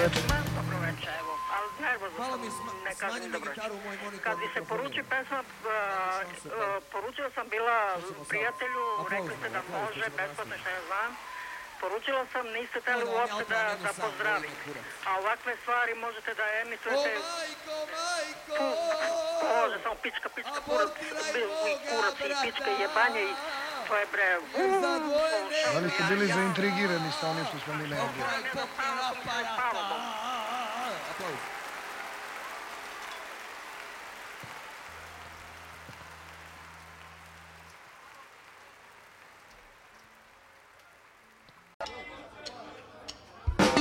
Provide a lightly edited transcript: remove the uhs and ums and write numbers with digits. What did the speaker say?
veče. Dobro veče, evo, ali nervozno sam, ne kažem dobro veče. Kad bi se poruči pesma, poručila sam bila prijatelju, rekli ste da može, besplatno što ja znam. Poručila sam, niste teli uopšte da pozdravim. A ovakve stvari možete da emitujete... O majko! Može, samo pička, kurac i pička i jebanje i to je bre... Da li ste bili zaintrigirani sa onim što smo mi najavljali? Aplauz.